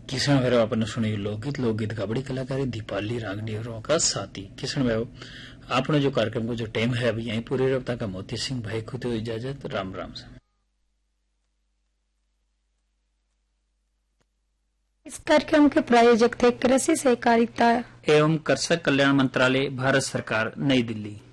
किशन भैरव अपन सुनी लोकगीत का बड़ी कलाकारी दीपाली रागनी और का साथी किशन भैरव आपने जो कार्यक्रम को जो टाइम है अभी यहीं पूरे रफ्ता का मोती सिंह भाई खुद इजाजत राम राम से। इस कार्यक्रम के प्रायोजक थे कृषि सहकारिता एवं कृषक कल्याण मंत्रालय भारत सरकार नई दिल्ली।